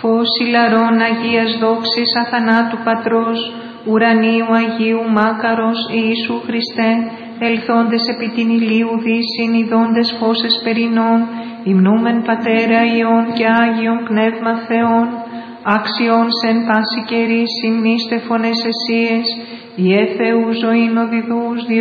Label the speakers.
Speaker 1: φως ηλαρών Αγίας δόξης αθανάτου Πατρός, ουρανίου Αγίου Μάκαρος Ιησού Χριστέ, ελθόντες επί την ηλίου δύσιν ειδώντες φως εσπερινών, υμνούμεν Πατέρα Υιόν και Άγιον Πνεύμα Θεόν, άξιον σεν πάση καιρή συμνήστε φωνές εσίες, ιε Θεού ζωήν οδηδούς